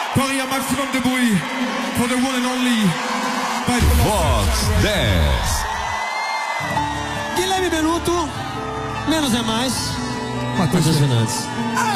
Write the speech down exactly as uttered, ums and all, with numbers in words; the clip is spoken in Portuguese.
Paris un maximum de bruit for the one and only Vox dez. Guilherme Benuto, menos é mais. Matheus Matheus Fernandes.